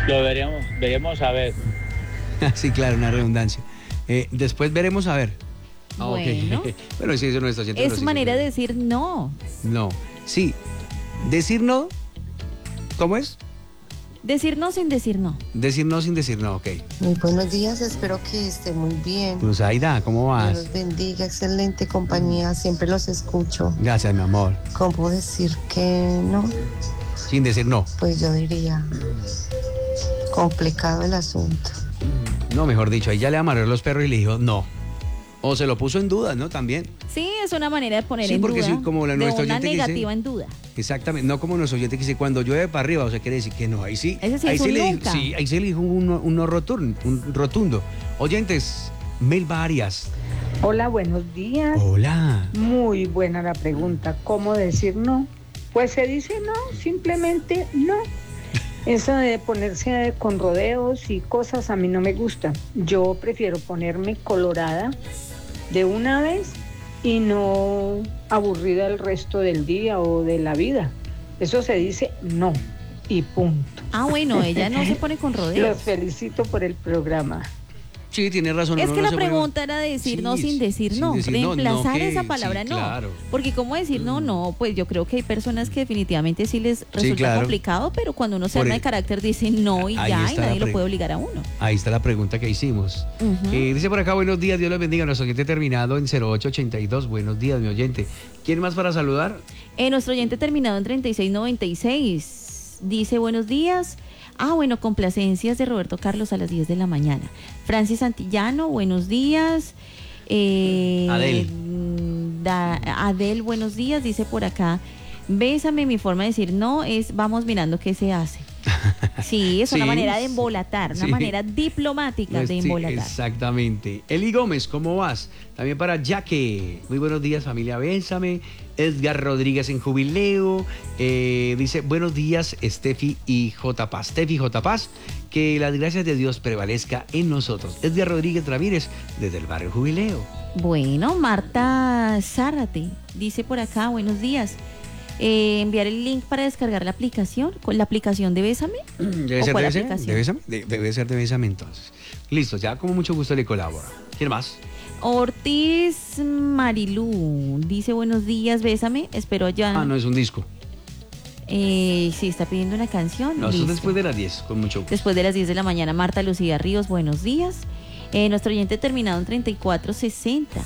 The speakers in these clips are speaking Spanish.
Lo veremos a ver. Sí, claro, una redundancia. Después veremos a ver. Bueno. Okay. Bueno, sí, eso no está haciendo. Es manera de decir no. No. Sí. Decir no. ¿Cómo es? Decir no sin decir no. Decir no sin decir no, ok. Muy buenos días, espero que esté muy bien. Pues Aida, ¿cómo Dios vas? los bendiga, excelente compañía, siempre los escucho. Gracias, mi amor. ¿Cómo decir que no? Sin decir no. Pues yo diría, complicado el asunto. No, mejor dicho, ahí ya le amarró los perros y le dijo no. O se lo puso en duda, ¿no? También. Sí, es una manera de poner Sí, en porque duda. sí, como de nuestro una oyente que negativa dice- en duda. Exactamente, no como nuestro oyente que dice cuando llueve para arriba, o sea, quiere decir que no. Ahí sí. Ese sí ahí es sí un le nunca. sí, ahí sí le dijo un no rotundo. Oyentes, Melba Arias. Hola, buenos días. Hola. Muy buena la pregunta. ¿Cómo decir no? Pues se dice no, simplemente no. Eso de ponerse con rodeos y cosas a mí no me gusta. Yo prefiero ponerme colorada de una vez y no aburrida el resto del día o de la vida. Eso se dice no y punto. Ah, bueno, ella no se pone con rodeos. Los felicito por el programa. Sí, tiene razón. Es uno que no la se pone- pregunta era decir no Sí, sin decir sin no, decir no, reemplazar no que- esa palabra sí, no. claro. Porque cómo decir no, pues yo creo que hay personas que definitivamente sí les resulta claro. complicado, pero cuando uno se Por arma e- de carácter dice no y Ahí ya, y está la nadie lo pre- puede obligar a uno. Ahí está la pregunta que hicimos. Ujú. Dice por acá, buenos días, Dios los bendiga. Nuestro oyente terminado en 0882. Buenos días, mi oyente. ¿Quién más para saludar? Nuestro oyente terminado en 3696 dice buenos días. Bueno, complacencias de Roberto Carlos a las 10 de la mañana. Francis Santillano, buenos días. Adel. Adel, buenos días, dice por acá. Bésame, mi forma de decir no es vamos mirando qué se hace. Sí, es una Sí, manera de embolatar, una sí. manera diplomática de Sí, embolatar. exactamente. Eli Gómez, ¿cómo vas? También para Jaque. Muy buenos días, familia Bésame. Edgar Rodríguez en Jubileo. Dice, buenos días, Steffi y J. Paz. Steffi y J. Paz, que las gracias de Dios prevalezca en nosotros. Edgar Rodríguez Ramírez, desde el barrio Jubileo. Bueno, Marta Zárate dice por acá, buenos días. Enviar el link para descargar la aplicación, con la aplicación de Bésame. ¿Debe ¿O ser cuál de Bésame? aplicación? ¿De Bésame? Debe ser de Bésame entonces. Listo, ya como mucho gusto le colabora. ¿Quién más? Ortiz Marilú dice buenos días, Bésame. Espero ya. No, es un disco. Sí, está pidiendo una canción. No, eso es Listo. después de las 10, con mucho gusto. Después de las 10 de la mañana, Marta Lucía Ríos, buenos días. Nuestro oyente terminado en 3460.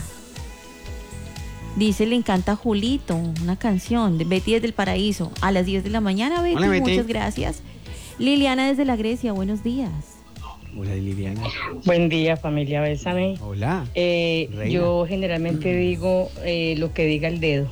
Dice, le encanta Julito, una canción de Betty desde el Paraíso. A las 10 de la mañana, Betty, Hola, Betty. muchas gracias. Liliana desde la Grecia, buenos días. Hola, Liliana. Buen día, familia Bésame. Hola. Yo generalmente digo lo que diga el dedo.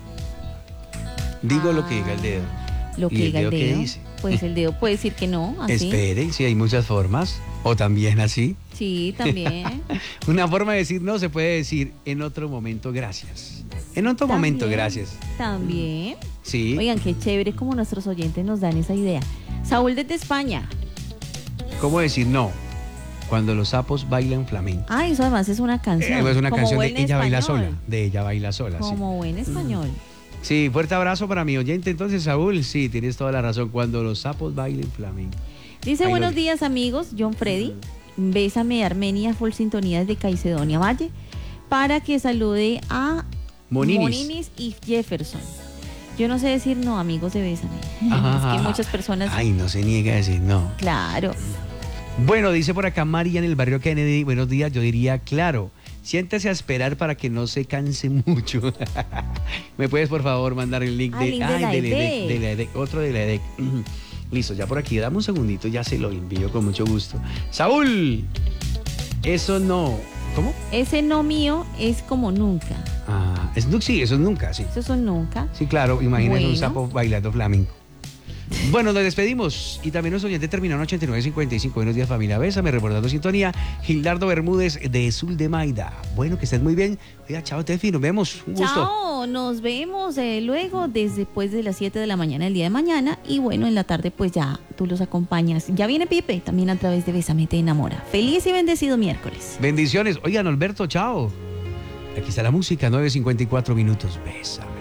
Digo lo que diga el dedo. Lo que ¿Y el diga el dedo qué dedo. dice? Pues el dedo puede decir que no, así. Espere, si hay muchas formas. O también así. Sí, también. Una forma de decir no se puede decir en otro momento gracias. En otro momento También, gracias. También. Sí. Oigan, qué chévere como nuestros oyentes nos dan esa idea. Saúl desde España. ¿Cómo decir no? Cuando los sapos bailan flamenco. Eso además es una canción. Es una como canción de buen Ella Baila español. Sola. De Ella Baila Sola, sí. Como buen español. Sí, fuerte abrazo para mi oyente. Entonces, Saúl, sí, tienes toda la razón. Cuando los sapos bailen flamenco. Dice, Ahí buenos lo- días amigos, John Freddy. Bésame Armenia, full sintonía desde Caicedonia Valle. Para que salude a Moninis. y Jefferson. Yo no sé decir no, amigos de Bésame. Ajá. Es que muchas personas... Ay, no se niega a decir no. Claro. Bueno, dice por acá María en el barrio Kennedy. Buenos días, yo diría, claro, siéntese a esperar para que no se canse mucho. ¿Me puedes, por favor, mandar el link Link de la EDEC. de la EDEC, otro de la EDEC? Listo, ya por aquí, dame un segundito, ya se lo envío con mucho gusto. Saúl, eso no... ¿Cómo? Ese no mío es como nunca. Sí, eso es nunca, sí. Eso es un nunca. Sí, claro, imagínate un Bueno. sapo bailando flamenco. Bueno, nos despedimos. Y también nuestro oyente terminó en 8955. Buenos días, familia Bésame, reportando sintonía. Gildardo Bermúdez de Sul de Maida. Bueno, que estés muy bien. Oiga, chao, Tefi, nos vemos. Un gusto. Chao, nos vemos luego después de las 7 de la mañana el día de mañana y bueno, en la tarde pues ya tú los acompañas. Ya viene Pipe también a través de Bésame Te Enamora. Feliz y bendecido miércoles. Bendiciones. Oigan, Alberto, chao. Aquí está la música, 9:54 minutos. Bésame.